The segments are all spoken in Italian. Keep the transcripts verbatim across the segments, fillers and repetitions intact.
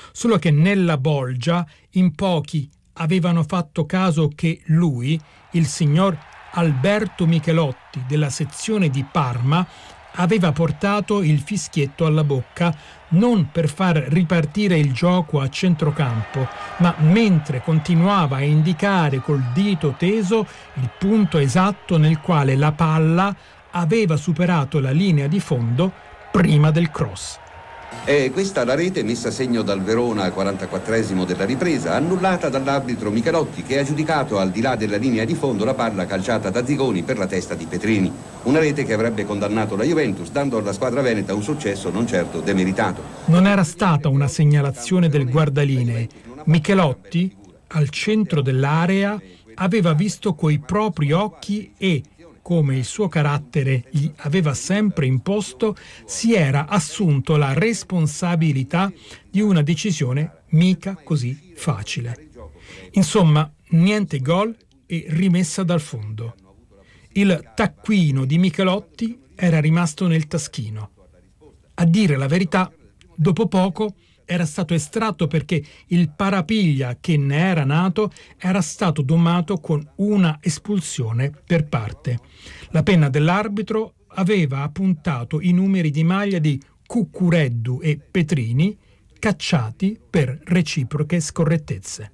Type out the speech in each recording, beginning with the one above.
solo che nella bolgia in pochi avevano fatto caso che lui, il signor Alberto Michelotti della sezione di Parma, aveva portato il fischietto alla bocca non per far ripartire il gioco a centrocampo, ma mentre continuava a indicare col dito teso il punto esatto nel quale la palla aveva superato la linea di fondo prima del cross. È questa la rete messa a segno dal Verona al quarantaquattresimo della ripresa, annullata dall'arbitro Michelotti, che ha giudicato al di là della linea di fondo la palla calciata da Zigoni per la testa di Petrini. Una rete che avrebbe condannato la Juventus, dando alla squadra veneta un successo non certo demeritato. Non era stata una segnalazione del guardalinee. Michelotti, al centro dell'area, aveva visto coi propri occhi e, come il suo carattere gli aveva sempre imposto, si era assunto la responsabilità di una decisione mica così facile. Insomma, niente gol e rimessa dal fondo. Il taccuino di Michelotti era rimasto nel taschino. A dire la verità, dopo poco era stato estratto perché il parapiglia che ne era nato era stato domato con una espulsione per parte. La penna dell'arbitro aveva appuntato i numeri di maglia di Cuccureddu e Petrini, cacciati per reciproche scorrettezze.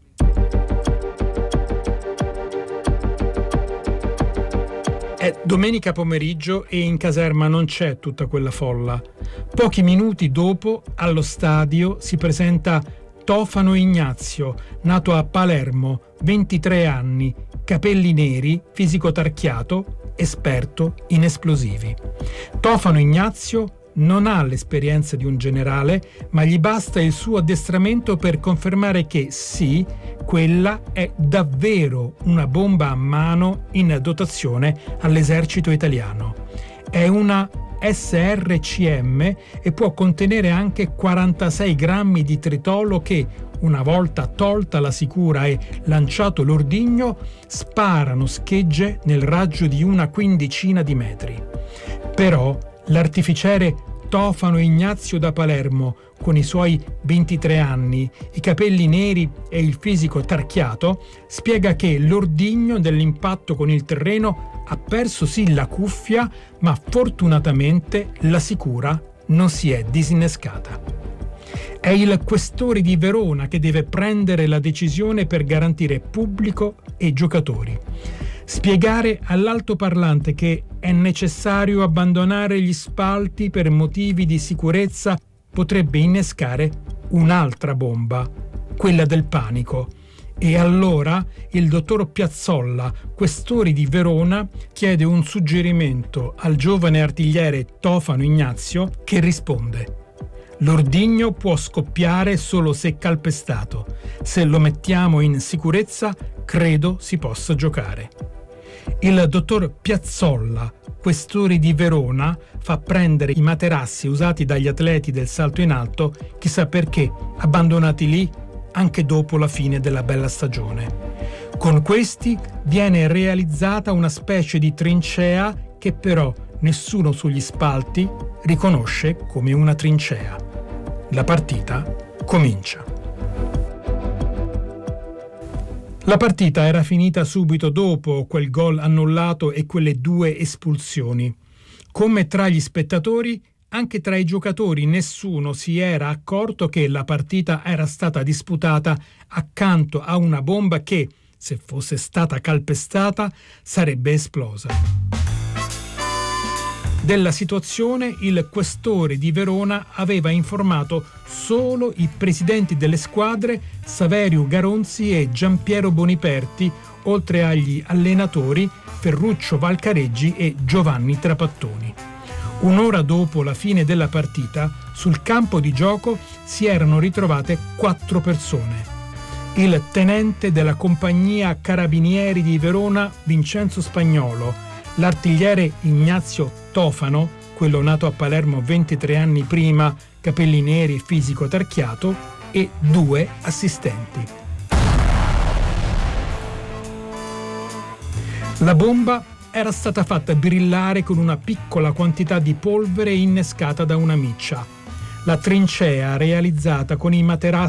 È domenica pomeriggio e in caserma non c'è tutta quella folla. Pochi minuti dopo, allo stadio, si presenta Tofano Ignazio, nato a Palermo, ventitré anni, capelli neri, fisico tarchiato, esperto in esplosivi. Tofano Ignazio non ha l'esperienza di un generale, ma gli basta il suo addestramento per confermare che sì, quella è davvero una bomba a mano in dotazione all'esercito italiano. È una S R C M e può contenere anche quarantasei grammi di tritolo che, una volta tolta la sicura e lanciato l'ordigno, sparano schegge nel raggio di una quindicina di metri. Però l'artificiere Tofano Ignazio da Palermo, con i suoi ventitré anni, i capelli neri e il fisico tarchiato, spiega che l'ordigno dell'impatto con il terreno ha perso sì la cuffia, ma fortunatamente la sicura non si è disinnescata. È il questore di Verona che deve prendere la decisione per garantire pubblico e giocatori. Spiegare all'altoparlante che è necessario abbandonare gli spalti per motivi di sicurezza potrebbe innescare un'altra bomba, quella del panico. E allora il dottor Piazzolla, questore di Verona, chiede un suggerimento al giovane artigliere Tofano Ignazio, che risponde: l'ordigno può scoppiare solo se calpestato. Se lo mettiamo in sicurezza, credo si possa giocare. Il dottor Piazzolla, questore di Verona, fa prendere i materassi usati dagli atleti del salto in alto, chissà perché, abbandonati lì anche dopo la fine della bella stagione. Con questi viene realizzata una specie di trincea che però nessuno sugli spalti riconosce come una trincea. La partita comincia. La partita era finita subito dopo quel gol annullato e quelle due espulsioni. Come tra gli spettatori, anche tra i giocatori nessuno si era accorto che la partita era stata disputata accanto a una bomba che, se fosse stata calpestata, sarebbe esplosa. Della situazione il questore di Verona aveva informato solo i presidenti delle squadre Saverio Garonzi e Giampiero Boniperti, oltre agli allenatori Ferruccio Valcareggi e Giovanni Trapattoni. Un'ora dopo la fine della partita, sul campo di gioco si erano ritrovate quattro persone. Il tenente della compagnia Carabinieri di Verona, Vincenzo Spagnolo, l'artigliere Ignazio Tofano, quello nato a Palermo ventitré anni prima, capelli neri e fisico tarchiato, e due assistenti. La bomba era stata fatta brillare con una piccola quantità di polvere innescata da una miccia. La trincea realizzata con i materassi